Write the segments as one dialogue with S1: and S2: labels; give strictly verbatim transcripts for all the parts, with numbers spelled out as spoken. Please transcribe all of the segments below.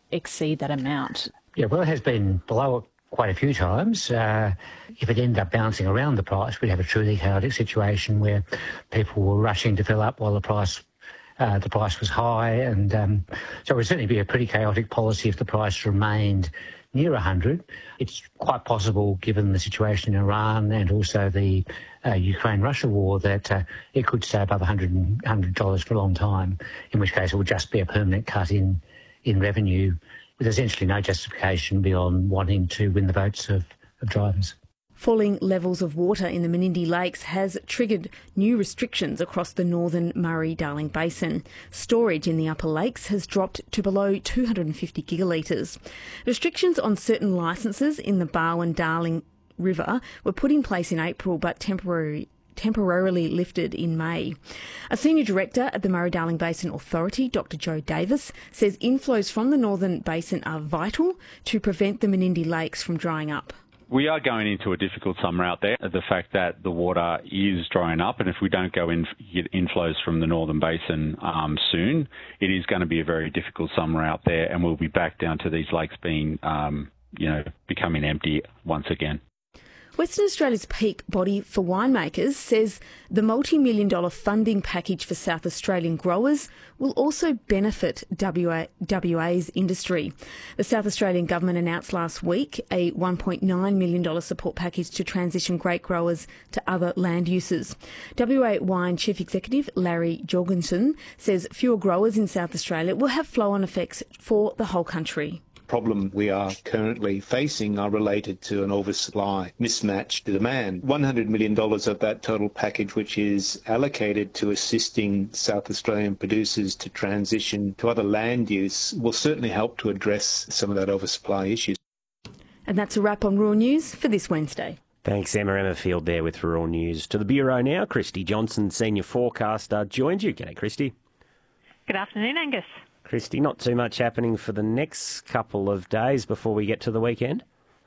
S1: exceed that amount?
S2: Yeah, well, it has been below it quite a few times. Uh, if it ended up bouncing around the price, we'd have a truly chaotic situation where people were rushing to fill up while the price uh, the price was high. And um, so it would certainly be a pretty chaotic policy if the price remained near one hundred. It's quite possible, given the situation in Iran and also the uh, Ukraine-Russia war, that uh, it could stay above one hundred, one hundred dollars for a long time, in which case it would just be a permanent cut in, in revenue with essentially no justification beyond wanting to win the votes of, of drivers.
S3: Falling levels of water in the Menindee Lakes has triggered new restrictions across the northern Murray-Darling Basin. Storage in the upper lakes has dropped to below two hundred fifty gigalitres. Restrictions on certain licences in the Barwon-Darling River were put in place in April but temporary temporarily lifted in May. A senior director at the Murray-Darling Basin Authority, Doctor Joe Davis, says inflows from the northern basin are vital to prevent the Menindee Lakes from drying up.
S4: We are going into a difficult summer out there. The fact that the water is drying up, and if we don't go in get inflows from the northern basin um, soon, it is going to be a very difficult summer out there, and we'll be back down to these lakes being, um, you know, becoming empty once again.
S3: Western Australia's peak body for winemakers says the multi-million dollar funding package for South Australian growers will also benefit W A, W A's industry. The South Australian government announced last week a one point nine million dollars support package to transition grape growers to other land uses. W A Wine Chief Executive Larry Jorgensen says fewer growers in South Australia will have flow-on effects for the whole country.
S5: Problem we are currently facing are related to an oversupply, mismatched demand. one hundred million dollars of that total package, which is allocated to assisting South Australian producers to transition to other land use, will certainly help to address some of that oversupply issue.
S3: And that's a wrap on Rural News for this Wednesday.
S6: Thanks, Emma Emmerfield there with Rural News. To the Bureau now, Christy Johnson, Senior Forecaster, joins you. G'day, Christy.
S7: Good afternoon, Angus.
S6: Christy, not too much happening for the next couple of days before we get to the weekend?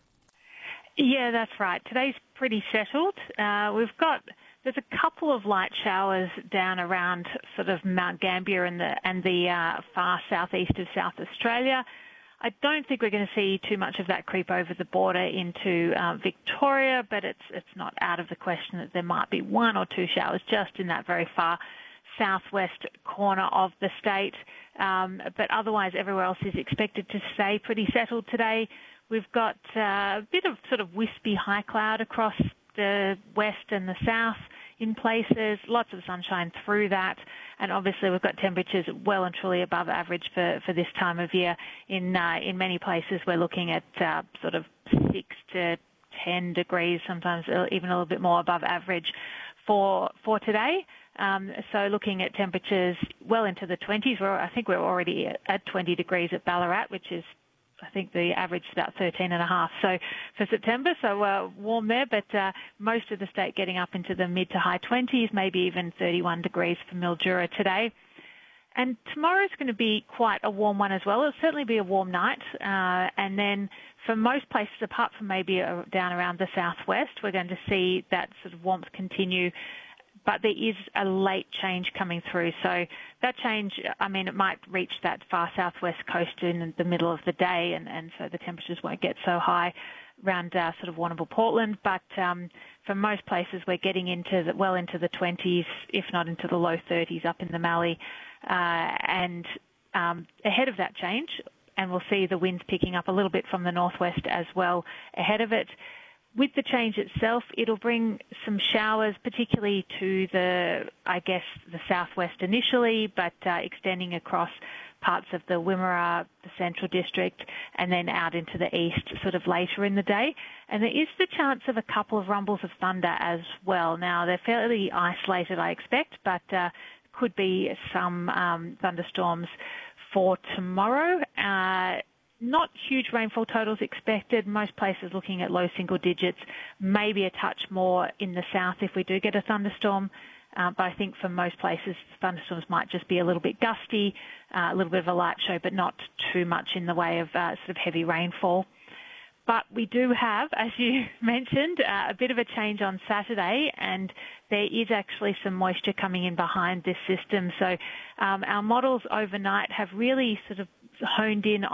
S7: Yeah, that's right. Today's pretty settled. Uh, we've got, there's a couple of light showers down around sort of Mount Gambier and the, and the uh, far southeast of South Australia. I don't think we're going to see too much of that creep over the border into uh, Victoria, but it's it's not out of the question that there might be one or two showers just in that very far southwest corner of the state. Um, but otherwise, everywhere else is expected to stay pretty settled today. We've got uh, a bit of sort of wispy high cloud across the west and the south in places, lots of sunshine through that, and obviously we've got temperatures well and truly above average for, for this time of year. In uh, in many places, we're looking at uh, sort of six to ten degrees, sometimes even a little bit more above average for for today. Um, so looking at temperatures well into the twenties, we're, I think we're already at twenty degrees at Ballarat, which is, I think the average is about thirteen and a half. So for September, so uh, warm there, but uh, most of the state getting up into the mid to high twenties, maybe even thirty-one degrees for Mildura today. And tomorrow's going to be quite a warm one as well. It'll certainly be a warm night. Uh, and then for most places, apart from maybe down around the southwest, we're going to see that sort of warmth continue. But there is a late change coming through. So that change, I mean, it might reach that far southwest coast in the middle of the day, and, and so the temperatures won't get so high around uh, sort of Warrnambool, Portland. But um, for most places, we're getting into the, well into the twenties, if not into the low thirties up in the Mallee. Uh, and um, ahead of that change, and we'll see the winds picking up a little bit from the northwest as well ahead of it. With the change itself, it'll bring some showers, particularly to the, I guess, the southwest initially, but uh, extending across parts of the Wimmera, the Central District, and then out into the east sort of later in the day. And there is the chance of a couple of rumbles of thunder as well. Now, they're fairly isolated, I expect, but uh, could be some um, thunderstorms for tomorrow. Uh, Not huge rainfall totals expected. Most places looking at low single digits, maybe a touch more in the south if we do get a thunderstorm. Uh, but I think for most places, thunderstorms might just be a little bit gusty, uh, a little bit of a light show, but not too much in the way of uh, sort of heavy rainfall. But we do have, as you mentioned, uh, a bit of a change on Saturday, and there is actually some moisture coming in behind this system. So um, our models overnight have really sort of honed in